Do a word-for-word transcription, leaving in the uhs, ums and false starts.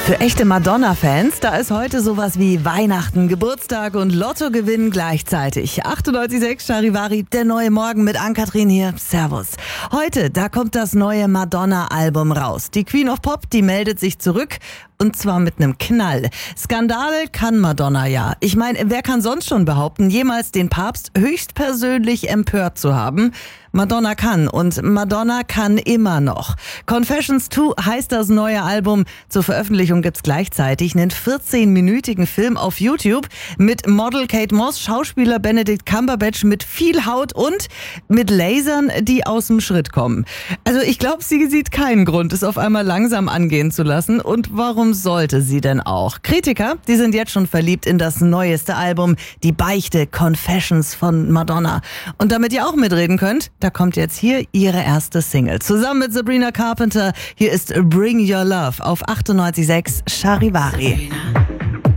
Für echte Madonna-Fans, da ist heute sowas wie Weihnachten, Geburtstag und Lottogewinn gleichzeitig. achtundneunzig Komma sechs Charivari, der neue Morgen mit Ann-Kathrin hier. Servus. Heute, da kommt das neue Madonna-Album raus. Die Queen of Pop, die meldet sich zurück. Und zwar mit einem Knall. Skandale kann Madonna ja. Ich meine, wer kann sonst schon behaupten, jemals den Papst höchstpersönlich empört zu haben? Madonna kann und Madonna kann immer noch. Confessions zwei heißt das neue Album. Zur Veröffentlichung gibt's gleichzeitig einen vierzehnminütigen Film auf YouTube mit Model Kate Moss, Schauspieler Benedict Cumberbatch mit viel Haut und mit Lasern, die aus dem Schritt kommen. Also ich glaube, sie sieht keinen Grund, es auf einmal langsam angehen zu lassen. Und warum sollte sie denn auch? Kritiker, die sind jetzt schon verliebt in das neueste Album, die Beichte Confessions von Madonna. Und damit ihr auch mitreden könnt, da kommt jetzt hier ihre erste Single. Zusammen mit Sabrina Carpenter, hier ist Bring Your Love auf achtundneunzig Komma sechs Charivari.